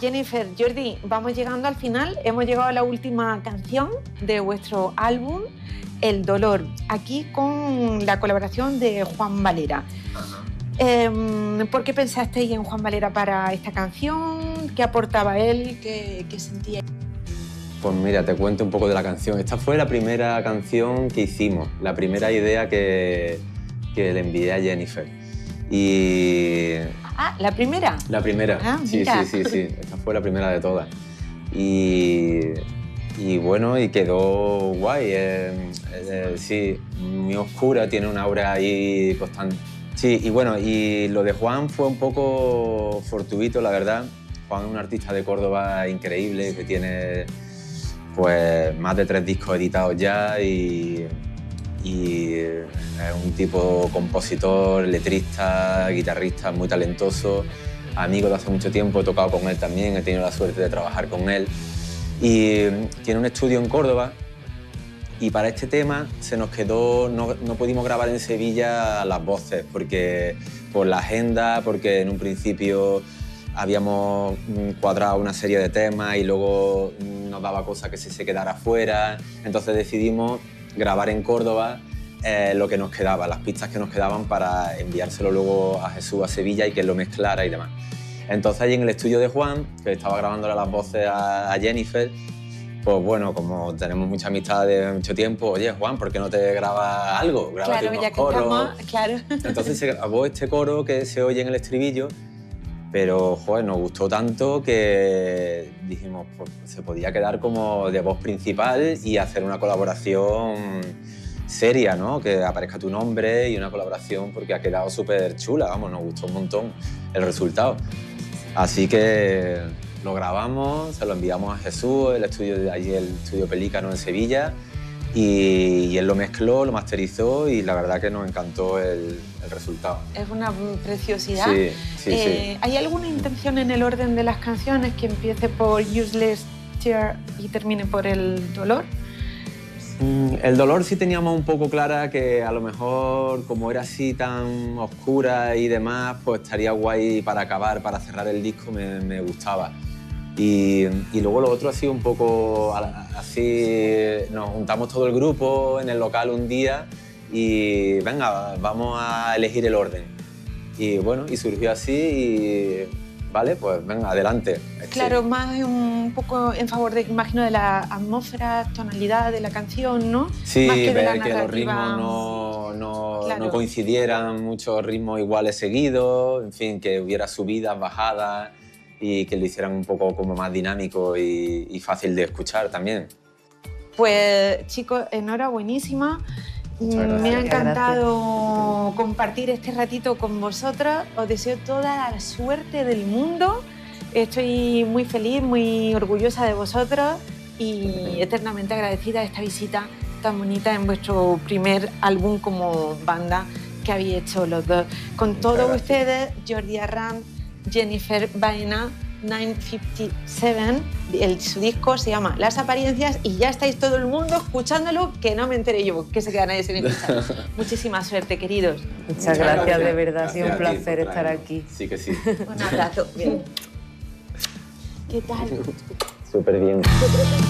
Jennifer, Jordi, vamos llegando al final. Hemos llegado a la última canción de vuestro álbum, El Dolor, aquí con la colaboración de Juan Valera. ¿Por qué pensasteis en Juan Valera para esta canción? ¿Qué aportaba él? ¿Qué sentía? Pues mira, te cuento un poco de la canción. Esta fue la primera canción que hicimos, la primera idea que le envié a Jennifer. Y... Ah, ¿la primera? La primera, sí. Esta fue la primera de todas. Y bueno, y quedó guay. Sí, muy oscura, tiene un aura ahí constante. Sí, y bueno, y lo de Juan fue un poco fortuito, la verdad. Juan es un artista de Córdoba increíble que tiene pues más de 3 discos editados ya y es un tipo compositor, letrista, guitarrista muy talentoso, amigo de hace mucho tiempo, he tocado con él también, he tenido la suerte de trabajar con él y tiene un estudio en Córdoba y para este tema se nos quedó, no pudimos grabar en Sevilla las voces porque por la agenda, porque en un principio habíamos cuadrado una serie de temas y luego nos daba cosa que se quedara fuera, entonces decidimos grabar en Córdoba lo que nos quedaba, las pistas que nos quedaban para enviárselo luego a Jesús a Sevilla y que lo mezclara y demás. Entonces allí en el estudio de Juan, que estaba grabándole las voces a Jennifer, pues bueno, como tenemos mucha amistad de mucho tiempo, oye Juan, ¿por qué no te grabas algo? Grábate claro, unos ya coros. que estamos, claro. Entonces se grabó este coro que se oye en el estribillo, pero joder, nos gustó tanto que dijimos, pues se podía quedar como de voz principal y hacer una colaboración seria, ¿no? Que aparezca tu nombre y una colaboración porque ha quedado súper chula, vamos, nos gustó un montón el resultado. Así que lo grabamos, se lo enviamos a Jesús, allí el estudio Pelícano en Sevilla, y él lo mezcló, lo masterizó y la verdad que nos encantó el resultado. Es una preciosidad. Sí. ¿Hay alguna intención en el orden de las canciones que empiece por Useless Tear y termine por El Dolor? El Dolor sí teníamos un poco clara que a lo mejor, como era así tan oscura y demás, pues estaría guay para acabar, para cerrar el disco, me gustaba. Y luego lo otro ha sido un poco así, nos juntamos todo el grupo en el local un día y venga, vamos a elegir el orden. Y bueno, y surgió así y vale, pues venga, adelante. Claro, más un poco en favor, imagino, de la atmósfera, tonalidad de la canción, ¿no? Sí, más que ver que los ritmos no coincidieran, muchos ritmos iguales seguidos, en fin, que hubiera subidas, bajadas y que lo hicieran un poco como más dinámico y fácil de escuchar también. Pues chicos, enhorabuenísima. Me ha encantado compartir este ratito con vosotros. Os deseo toda la suerte del mundo. Estoy muy feliz, muy orgullosa de vosotros y eternamente agradecida de esta visita tan bonita en vuestro primer álbum como banda que habéis hecho los dos. Con todos ustedes, Jordi Arranz, Jennifer Baena, 957, su disco se llama Las Apariencias y ya estáis todo el mundo escuchándolo, que no me enteré yo, que se queda nadie sin escuchar. Muchísima suerte, queridos. Muchas gracias, de verdad, ha sido un placer estar aquí. Sí que sí. Un abrazo. Bien. ¿Qué tal? Súper bien.